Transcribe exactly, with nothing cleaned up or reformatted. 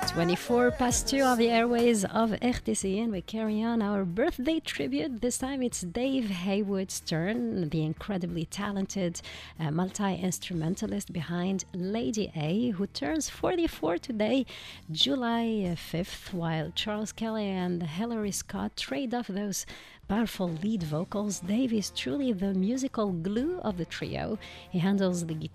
twenty-four past two on the airways of R T C, and we carry on our birthday tribute. This time it's Dave Haywood's turn, the incredibly talented uh, multi-instrumentalist behind Lady A, who turns forty-four today, July fifth, while Charles Kelly and Hilary Scott trade off those powerful lead vocals. Dave is truly the musical glue of the trio. He handles the guitar